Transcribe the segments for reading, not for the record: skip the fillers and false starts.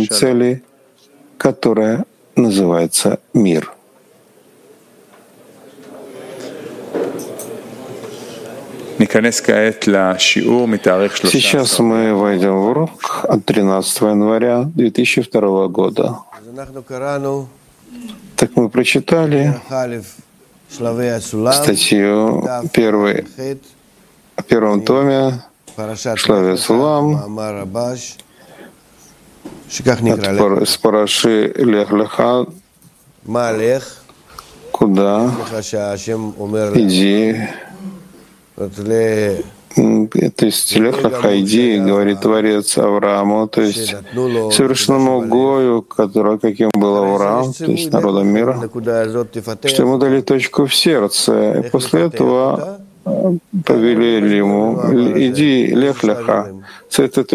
цели, которая называется мир. Сейчас мы войдем в урок от 13 января 2002 года. Так мы прочитали статью в первом томе Шлаве Сулам с параши Лех Леха, куда иди. То есть Лех Леха, иди, говорит Творец Аврааму, то есть совершенному Гою, который, каким был Авраам, то есть народом мира, что ему дали точку в сердце, и после этого повелели ему: иди, Лех Леха, с этой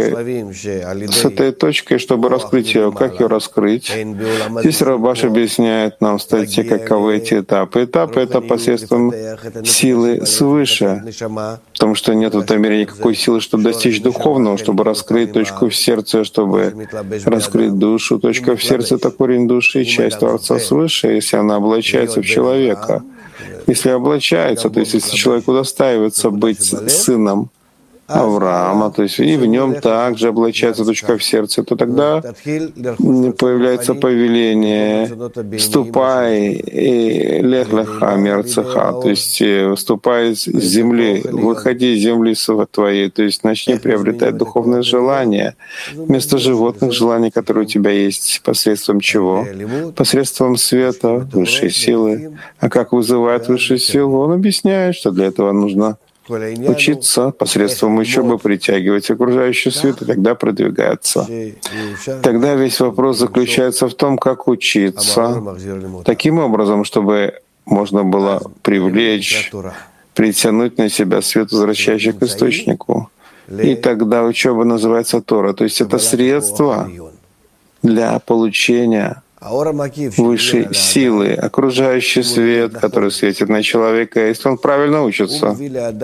точкой, чтобы раскрыть ее. Как ее раскрыть? Здесь Рабаш объясняет нам в статье, каковы эти этапы. Этапы — это посредством силы свыше, потому что нет в этом мире никакой силы, чтобы достичь духовного, чтобы раскрыть точку в сердце, чтобы раскрыть душу. Точка в сердце — это корень души, часть Творца свыше, если она облачается в человека. Если облачается, то есть если человек удостаивается быть сыном Авраама, то есть и в нем также облачается точка в сердце, то тогда появляется повеление: «Ступай и Лех Леха Мерцеха», то есть «Ступай из земли, выходи из земли твоей», то есть начни приобретать духовное желание вместо животных желаний, которые у тебя есть. Посредством чего? Посредством света, высшей силы. А как вызывает высшую силу? Он объясняет, что для этого нужно учиться посредством учебы, притягивать окружающий свет, и тогда продвигаться. Тогда весь вопрос заключается в том, как учиться таким образом, чтобы можно было привлечь, притянуть на себя свет, возвращающий к источнику. И тогда учеба называется Тора. То есть это средство для получения высшей силы, окружающий свет, который светит на человека, если он правильно учится,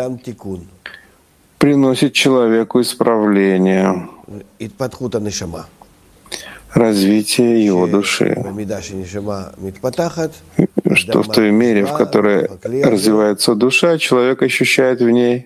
приносит человеку исправление, развитие его души, что в той мере, в которой развивается душа, человек ощущает в ней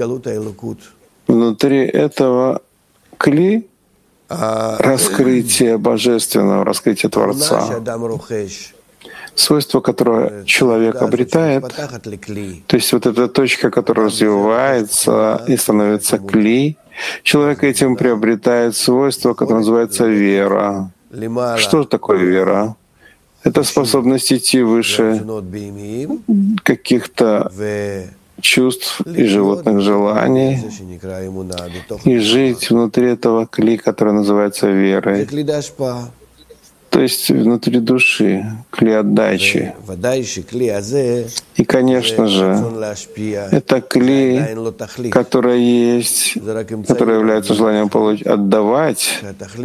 внутри этого кли раскрытие божественного, раскрытие Творца, свойство, которое человек обретает, то есть вот эта точка, которая развивается и становится кли, человек этим приобретает свойство, которое называется вера. Что же такое вера? Это способность идти выше каких-то чувств и животных желаний и жить внутри этого кли, который называется верой, то есть внутри души, кли отдачи. И, конечно же, это кли, которое есть, которое является желанием отдавать,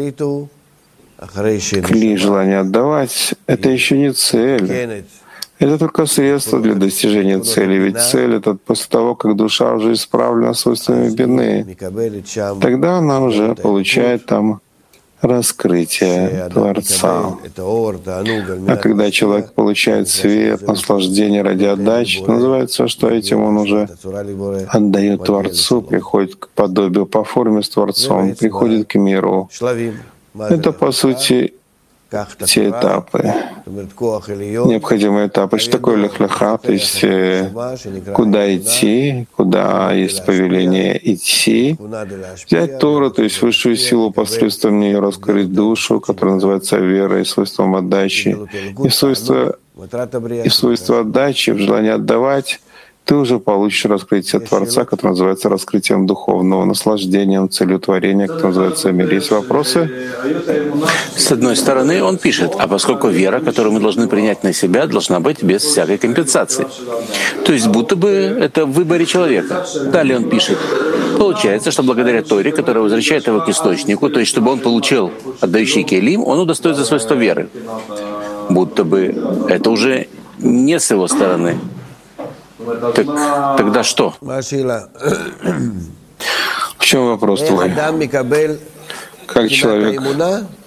кли желания отдавать, это еще не цель. Это только средство для достижения цели. Ведь цель — это после того, как душа уже исправлена свойствами бины. Тогда она уже получает там раскрытие Творца. А когда человек получает свет, наслаждение ради отдачи, называется, что этим он уже отдает Творцу, приходит к подобию по форме с Творцом, приходит к миру. Это, по сути, те этапы, необходимые этапы. Что такое Лех Леха? То есть куда идти, куда есть повеление идти, взять Тору, то есть высшую силу, посредством нее раскрыть душу, которая называется верой, свойством отдачи. И в свойство отдачи, в желании отдавать, ты уже получишь раскрытие Творца, которое называется раскрытием духовного, наслаждением, целью творения, которое называется мир. Есть вопросы? С одной стороны, он пишет, а поскольку вера, которую мы должны принять на себя, должна быть без всякой компенсации. То есть будто бы это в выборе человека. Далее он пишет, получается, что благодаря Торе, которая возвращает его к источнику, то есть чтобы он получил отдающий келим, он удостоится свойства веры. Будто бы это уже не с его стороны. Так тогда что? В чем вопрос твой? Как человек